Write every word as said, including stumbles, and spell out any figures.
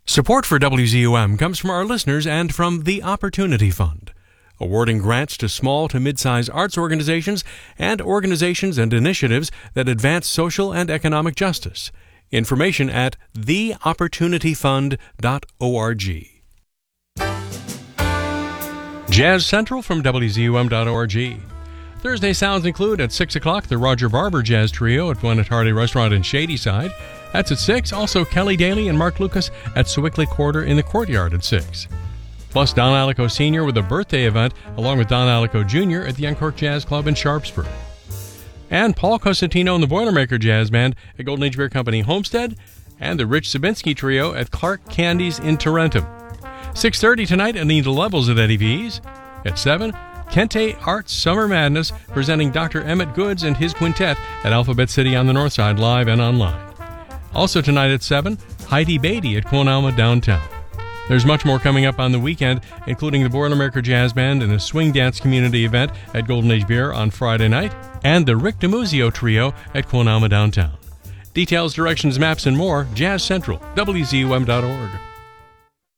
Support for W Z U M comes from our listeners and from the Opportunity Fund, awarding grants to small to mid-size arts organizations and organizations and initiatives that advance social and economic justice. Information at the opportunity fund dot org. Jazz Central from W Z U M dot org. Thursday sounds include at six o'clock the Roger Barber Jazz Trio at Gwinnett Hardy Restaurant in Shadyside. That's at six. Also, Kelly Daly and Mark Lucas at Sewickley Quarter in the Courtyard at six. Plus, Don Alico Senior with a birthday event, along with Don Alico Junior at the Young Jazz Club in Sharpsburg. And Paul Cosentino and the Boilermaker Jazz Band at Golden Age Beer Company Homestead, and the Rich Sabinski Trio at Clark Candies in Tarentum. six thirty tonight, Anita Levels at Eddie V's. At seven, Kente Arts Summer Madness, presenting Doctor Emmett Goods and his quintet at Alphabet City on the North Side, live and online. Also tonight at seven, Heidi Beatty at Quon Alma Downtown. There's much more coming up on the weekend, including the Boilermaker Jazz Band and a swing dance community event at Golden Age Beer on Friday night, and the Rick DiMuzio Trio at Quon Alma Downtown. Details, directions, maps, and more, Jazz Central, W Z U M dot org.